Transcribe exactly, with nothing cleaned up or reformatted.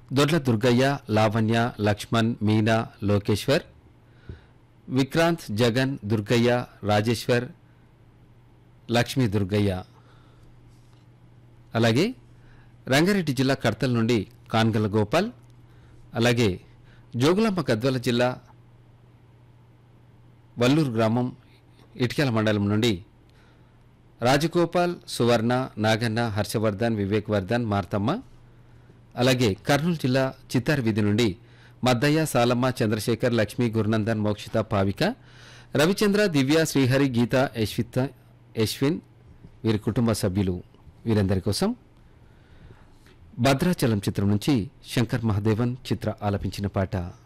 దొడ్ల దుర్గయ్య, లావణ్య, లక్ష్మణ్, మీనా, లోకేశ్వర్, విక్రాంత్, జగన్, దుర్గయ్య, రాజేశ్వర్, లక్ష్మీ దుర్గయ్య. అలాగే రంగారెడ్డి జిల్లా కడతల నుండి కాన్గల గోపాల్, అలాగే జోగులాంబ గద్వాల జిల్లా వల్లూరు గ్రామం ఇటికల మండలం నుండి రాజగోపాల్, సువర్ణ, నాగన్న, హర్షవర్ధన్, వివేక్ వర్ధన్, మార్తమ్మ. అలాగే కర్నూలు జిల్లా చిత్తార్ వీధి నుండి మద్దయ్య, సాలమ్మ, చంద్రశేఖర్, లక్ష్మి, గురునందన్, మోక్షిత, పావిక, రవిచంద్ర, దివ్య, శ్రీహరి, గీత, యశ్విత, యశ్విన్ వీరి కుటుంబ సభ్యులు. వీరందరి కోసం భద్రాచలం చిత్రం నుంచి శంకర్ మహాదేవన్ చిత్ర ఆలపించిన పాట.